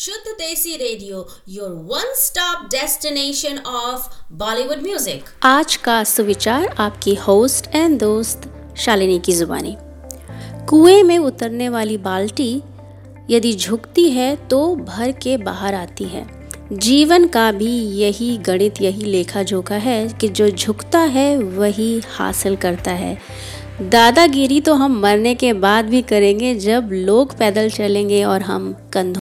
शुद्ध देसी radio, your one stop destination of Bollywood music. आज का सुविचार आपकी होस्ट एंड दोस्त शालिनी की जुबानी। कुएं में उतरने वाली बाल्टी यदि झुकती है तो भर के बाहर आती है। जीवन का भी यही गणित, यही लेखा जोखा है कि जो झुकता है वही हासिल करता है। दादागिरी तो हम मरने के बाद भी करेंगे, जब लोग पैदल चलेंगे और हम कंधों